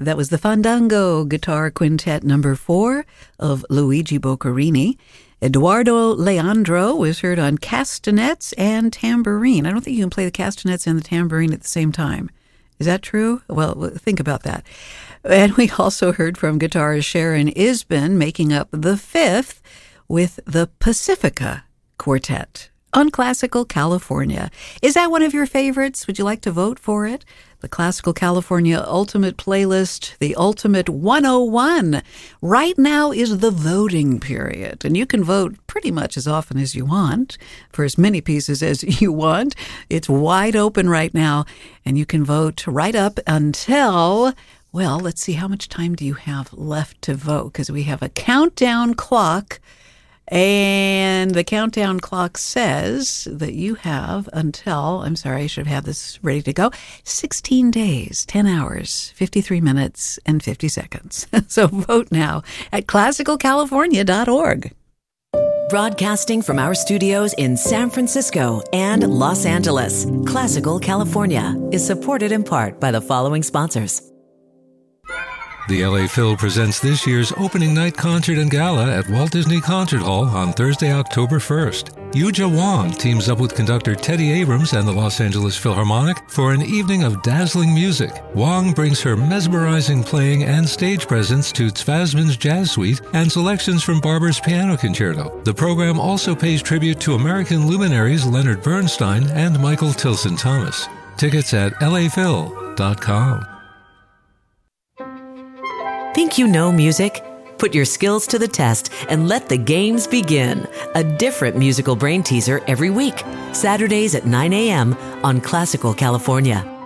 That was the Fandango Guitar Quintet number 4 of Luigi Boccherini. Eduardo Leandro was heard on castanets and tambourine. I don't think you can play the castanets and the tambourine at the same time. Is that true? Well, think about that. And we also heard from guitarist Sharon Isbin making up the 5th with the Pacifica Quartet on Classical California. Is that one of your favorites? Would you like to vote for it? The Classical California Ultimate Playlist, the Ultimate 101. Right now is the voting period, and you can vote pretty much as often as you want, for as many pieces as you want. It's wide open right now, and you can vote right up until, well, let's see, how much time do you have left to vote? Because we have a countdown clock. And the countdown clock says that you have until, I'm sorry, I should have had this ready to go, 16 days, 10 hours, 53 minutes, and 50 seconds. So vote now at classicalcalifornia.org. Broadcasting from our studios in San Francisco and Los Angeles, Classical California is supported in part by the following sponsors. The LA Phil presents this year's opening night concert and gala at Walt Disney Concert Hall on Thursday, October 1st. Yuja Wong teams up with conductor Teddy Abrams and the Los Angeles Philharmonic for an evening of dazzling music. Wong brings her mesmerizing playing and stage presence to Tzvazman's Jazz Suite and selections from Barber's Piano Concerto. The program also pays tribute to American luminaries Leonard Bernstein and Michael Tilson Thomas. Tickets at laphil.com. Think you know music? Put your skills to the test and let the games begin. A different musical brain teaser every week. Saturdays at 9 a.m. on Classical California.